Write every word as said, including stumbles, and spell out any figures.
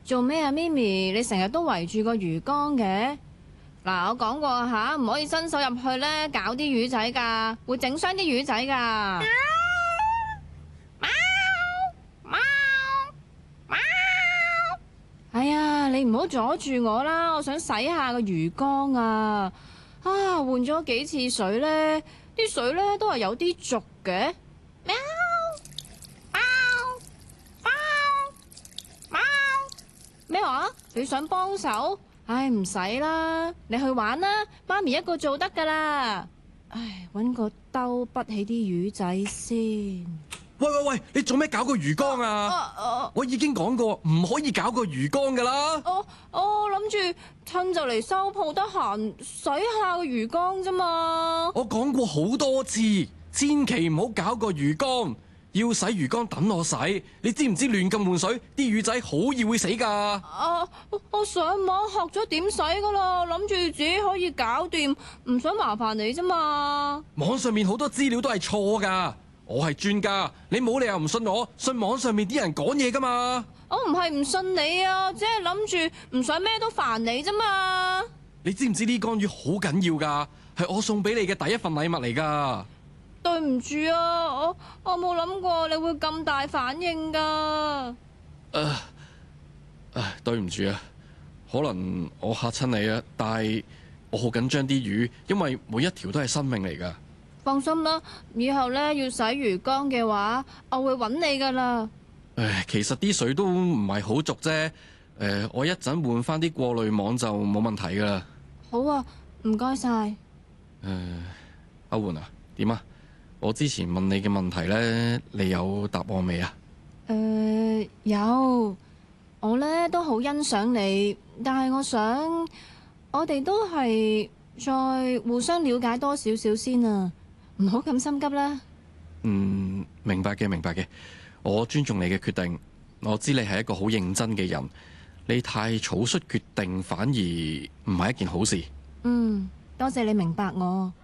做咩啊，咪咪？你成日都圍住個魚缸嘅。嗱，我講過吓，唔可以伸手入去咧，搞啲魚仔噶，會整傷啲魚仔噶。喵喵喵！哎呀，你唔好阻住我啦，我想洗下個魚缸啊！啊，換咗幾次水咧，啲水咧都係有啲濁嘅。喵喵喵喵！咩話？你想幫手？唉，唔使啦，你去玩啦，媽咪一個做得噶啦。唉，搵個兜潷起啲魚仔先。 喂喂喂，你做咩搞個魚缸啊？ 啊啊我已經講過唔可以搞個魚缸噶啦。 我我諗住趁就嚟收鋪得閒洗下個魚缸啫嘛。 我講過好多次，千祈唔好搞個魚缸。要洗魚缸等我洗，你知唔知亂咁換水，啲魚仔好易會死噶。 啊！我上網學咗點洗噶啦，諗住自己可以搞掂，唔想麻煩你啫嘛。 網上面好多資料都係錯噶，我係專家，你冇理由唔信我，信網上面啲人講嘢噶嘛。 我唔係唔信你啊，只係諗住唔想咩都煩你啫嘛。 你知唔知呢缸魚好緊要噶？係我送俾你嘅第一份禮物嚟噶。 對唔住啊，我我冇諗過你會咁大反應噶。 唉，唉，對唔住啊，可能我嚇親你啊，但係我好緊張啲魚，因為每一條都係生命嚟噶。 放心啦，以後咧要洗魚缸嘅話，我會揾你噶啦。 唉，其實啲水都唔係好濁啫。誒，我一陣換翻啲過濾網就冇問題噶啦。 好啊，唔該晒。 誒，阿媛啊，點啊？我之前問你嘅問題咧，你有答案未啊？ 誒、呃，有，我咧都好欣賞你，但係我想我哋都係再互相了解多少少先啊，唔好咁心急啦。 嗯，明白嘅，明白嘅，我尊重你嘅決定。我知你係一個好認真嘅人，你太草率決定反而唔係一件好事。 嗯，多謝你明白我。